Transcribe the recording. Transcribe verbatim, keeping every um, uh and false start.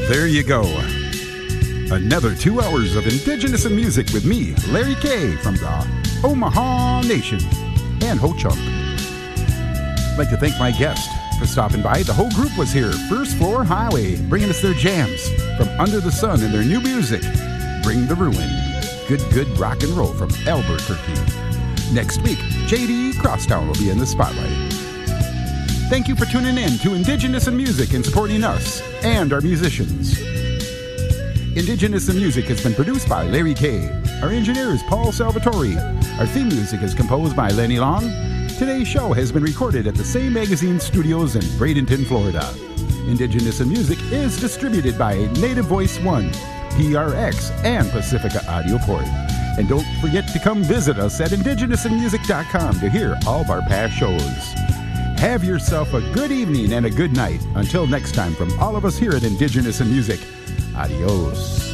There you go. Another two hours of Indigenous in Music with me, Larry K. from the Omaha Nation and Ho-Chunk. I'd like to thank my guest for stopping by. The whole group was here. First Floor Highway, bringing us their jams from Under the Sun and their new music, Bring the Ruin. Good, good rock and roll from Albuquerque. Next week, J D Crosstown will be in the spotlight. Thank you for tuning in to Indigenous in Music and supporting us and our musicians. Indigenous in Music has been produced by Larry K. Our engineer is Paul Salvatore. Our theme music is composed by Lenny Long. Today's show has been recorded at the Same Magazine Studios in Bradenton, Florida. Indigenous in Music is distributed by Native Voice One, P R X, and Pacifica Audio Port. And don't forget to come visit us at indigenous in music dot com to hear all of our past shows. Have yourself a good evening and a good night. Until next time, from all of us here at Indigenous in Music, adios.